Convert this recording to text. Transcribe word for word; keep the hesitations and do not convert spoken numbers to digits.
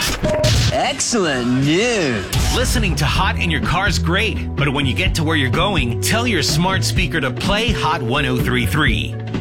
Excellent news. Listening to Hot in your car's great, but when you get to where you're going, tell your smart speaker to play Hot one oh three point three.